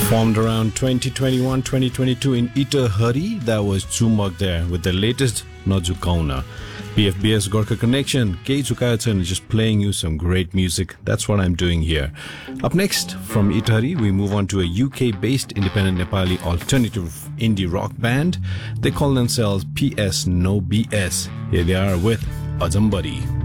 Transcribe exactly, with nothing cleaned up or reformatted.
Formed around twenty twenty-one twenty twenty-two in Ita Hari, that was Chumak there with the latest Najukauna. P F B S Gorkha Connection, K Chukayachan, just playing you some great music. That's what I'm doing here. Up next, from Ita Hari, we move on to a U K-based independent Nepali alternative indie rock band. They call themselves P S No B S. Here they are with Ajambari.